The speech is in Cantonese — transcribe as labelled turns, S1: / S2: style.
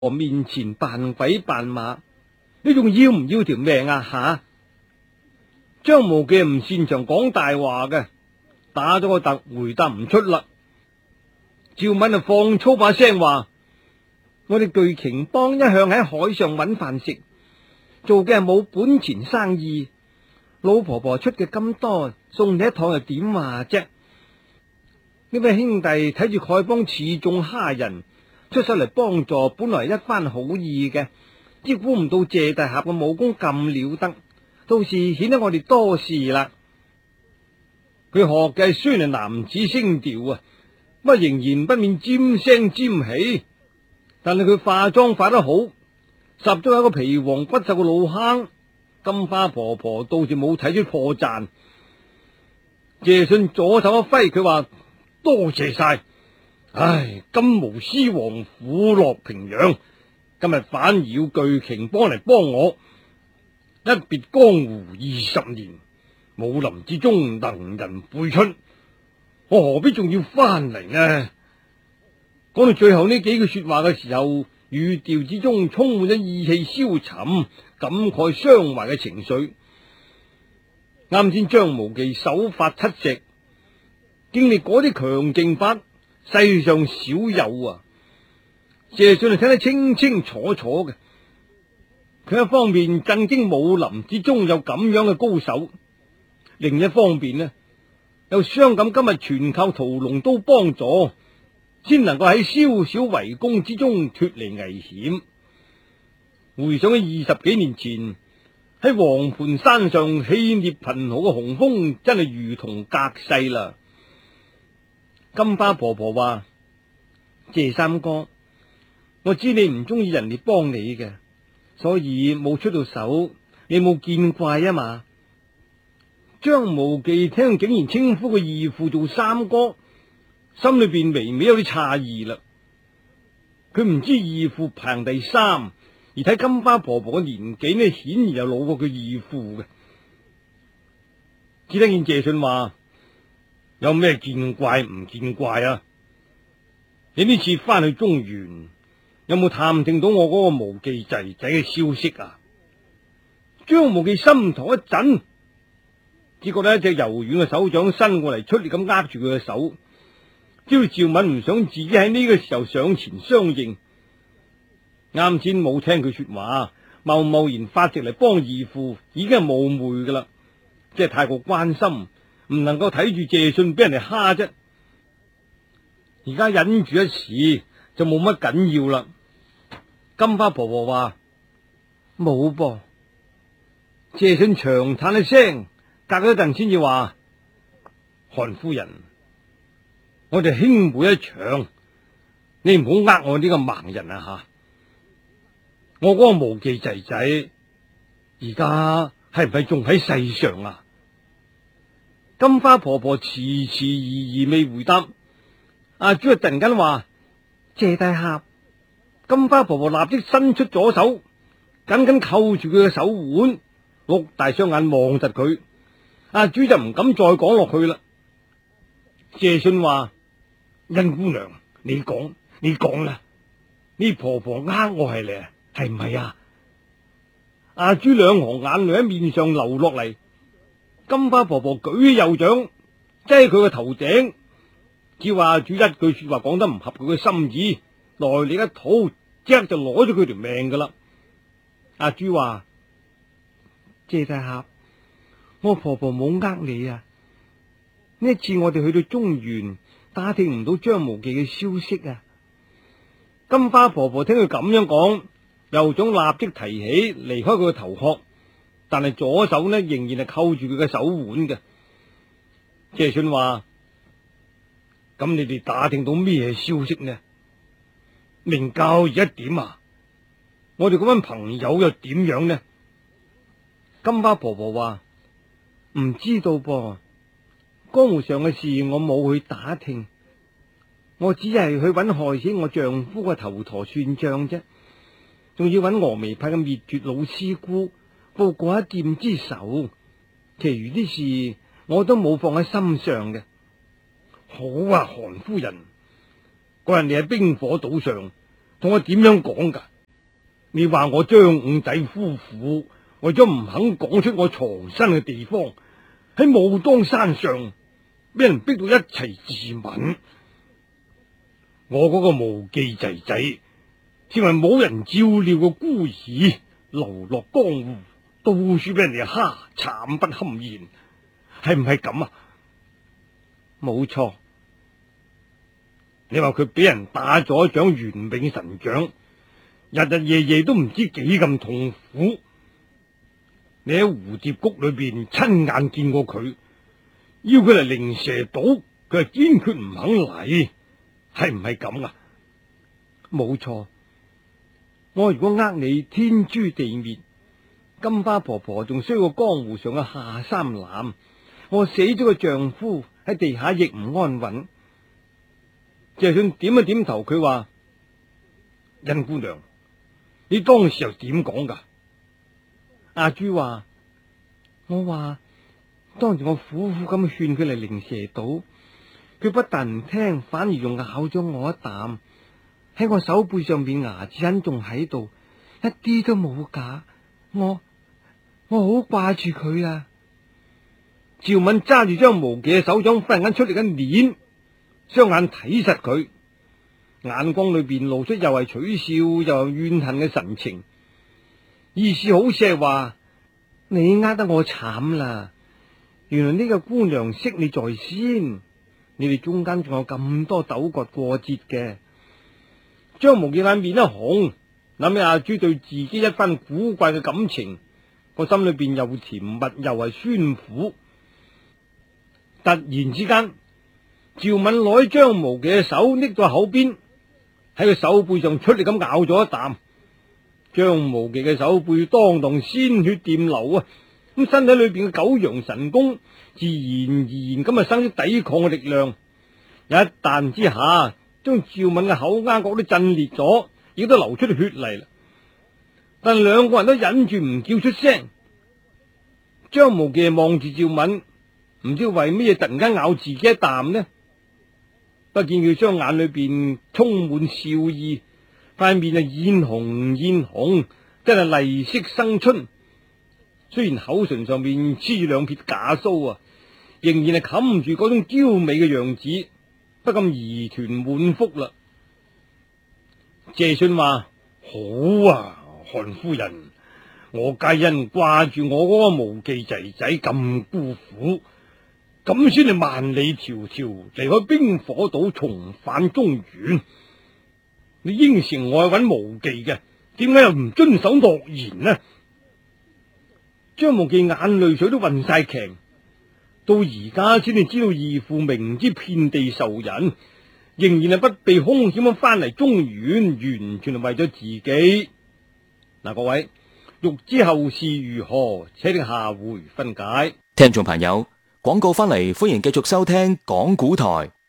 S1: 我面前扮鬼扮馬，你仲要唔要條命啊？吓！張無忌唔擅長講大話嘅，打咗個突，回答唔出啦。趙敏啊，放粗把聲話：我哋巨瓊幫一向喺海上揾飯食，做嘅係冇本錢生意。老婆婆出嘅咁多，送你一趟又點話啫？呢位兄弟睇住丐幫恃眾蝦人，出手嚟幫助，本來一番好意嘅，只估唔到謝大俠嘅武功咁了得，到時顯得我哋多事啦。佢學嘅雖然係男子聲調啊，乜仍然不免尖聲尖起，但係佢化妝化得好，拾咗一個皮黃骨瘦嘅老坑。金花婆婆倒是冇睇出破綻。謝遜左手一揮，佢話：多謝晒。唉，金毛獅王虎落平陽，今日反而要巨瓊幫嚟幫我。一別江湖20年，武林之中能人輩出，我何必仲要翻嚟呢？講到最後呢幾句說話嘅時候，語調之中充滿咗意氣消沉、感慨傷懷嘅情緒。啱先張無忌手法七石，經歷嗰啲強勁法，世上少有啊！謝遜係聽得清清楚楚嘅。佢一方面震驚武林之中有咁樣嘅高手，另一方面呢，又傷感今日全靠屠龍刀幫助，先能夠喺宵小圍攻之中脫離危險。回想起20幾年前喺黃盤山上氣焰頻號嘅雄風，真係如同隔世啦。金花婆婆話：謝三哥，我知你唔中意人哋幫你嘅，所以冇出到手，你冇見怪啊嘛。張無忌聽竟然稱呼個義父做三哥，心裏邊微微有啲詫異啦。佢唔知義父排第三，而睇金花婆婆嘅年紀呢，顯然又老過佢義父嘅。只聽見謝遜話：有咩見怪唔見怪啊？你呢次翻去中原，有冇探聽到我嗰個無忌仔仔嘅消息啊？張無忌心頭一震，只覺得一隻柔軟嘅手掌伸過嚟，出力咁握住佢嘅手。只要趙敏唔想自己喺呢個時候上前相應，啱先冇聽佢說話，貿貿然發直嚟幫義父，已經係冒昧噶啦，即係太過關心，唔能夠睇住謝遜俾人哋蝦啫。而家忍住一時就冇乜緊要啦。金花婆婆話：冇噃。謝遜長嘆一聲，隔咗一陣先至話：韓夫人，我哋兄妹一場，你唔好呃我呢個盲人啊吓！我嗰個無忌仔仔而家係唔係仲喺世上啊？金花婆婆遲遲疑疑未回答。阿朱突然間話：謝大俠。金花婆婆立即伸出左手，緊緊扣住佢嘅手腕，碌大雙眼望實佢。阿朱就唔敢再講落去啦。謝遜話：甄姑娘，你講啦，呢婆婆呃我係咧，係唔係啊？阿朱兩行眼淚喺面上流落嚟。金花婆婆舉起右掌，擠佢個頭頂，只話阿朱一句說話講得唔合佢嘅心意，內力一吐，即刻就攞咗佢條命噶啦。阿朱話：謝大俠，我婆婆冇呃你啊！呢一次我哋去到中原，打聽唔到張無忌嘅消息啊！金花婆婆聽佢咁樣講，右掌立即提起，離開佢嘅頭殼，但係左手呢仍然係扣住佢嘅手腕嘅。謝遜話：咁你哋打聽到咩消息呢？明教而一點啊！我哋嗰班朋友又點樣呢？金花婆婆話：唔知道噃，江湖上嘅事我冇去打聽，我只係去揾害死我丈夫嘅頭陀算賬啫，仲要揾峨眉派嘅滅絕老師姑報過一劍之仇，其餘啲事我都冇放喺心上嘅。好啊，韓夫人，嗰日你喺冰火島上同我點樣講噶？ 你話我張五仔夫婦為咗唔肯講出我藏身嘅地方，喺武當山上俾人逼到一齊自刎。我嗰個無忌仔仔，成為冇人照料嘅孤兒，流落江湖，到處俾人哋蝦，慘不堪言，係唔係咁啊？冇錯，你話佢俾人打咗一掌玄冥神掌，日日夜夜都唔知幾咁痛苦。你喺蝴蝶谷裏邊親眼見過佢，要佢嚟靈蛇島，佢係堅決唔肯嚟，係唔係咁啊？冇錯，我如果呃你天誅地滅，金花婆婆仲衰過江湖上嘅下三濫，我死咗個丈夫喺地下亦唔安穩。謝遜點一點頭，佢話：甄姑娘，你當時又點講噶？阿朱話：我話當時我苦苦咁勸佢嚟靈蛇島，佢不但唔聽，反而仲咬咗我一啖，喺我手背上邊牙齒痕仲喺度，一啲都冇假。我好掛住佢啊！趙敏揸住張無忌嘅手掌，忽然間出力一捻，雙眼睇實佢，眼光裏邊露出又係取笑又係怨恨嘅神情，意思好似係話你呃得我慘啦！原來呢個姑娘識你在先，你哋中間仲有咁多糾葛過節嘅。張無忌眼面一紅，諗起阿朱對自己一番古怪嘅感情，個心裏邊又甜蜜又係酸苦。突然之間，趙敏攞起張無忌嘅手拎到口邊，喺佢手背上出力咁咬咗一啖。張無忌嘅手背當堂鮮血掂流啊！咁身體裏邊嘅九陽神功自然而然咁生出抵抗嘅力量，一彈之下將趙敏嘅口丫角都震裂咗，亦都流出血嚟啦。但兩個人都忍住唔叫出聲。張無忌望住趙敏，唔知為乜嘢突然間咬自己一啖呢？不見佢雙眼裏邊充滿笑意，塊面啊艷紅艷紅，真係麗色生春。雖然口唇上面黐住兩撇假鬚啊，仍然係冚唔住嗰種嬌美嘅樣子，不禁兒團滿腹啦。謝遜話：好啊，韓夫人，我皆因掛住我嗰個無忌仔仔咁孤苦，咁先係萬里迢迢離開冰火島，重返中原。你應承我去揾無忌嘅，點解又唔遵守諾言呢？張無忌眼淚水都暈晒強，到而家先至知道義父明知遍地仇人，仍然係不避凶險咁翻嚟中原，完全係為咗自己。嗱，各位欲知後事如何，請聽下回分解。
S2: 聽眾朋友，廣告翻嚟，歡迎繼續收聽講古台。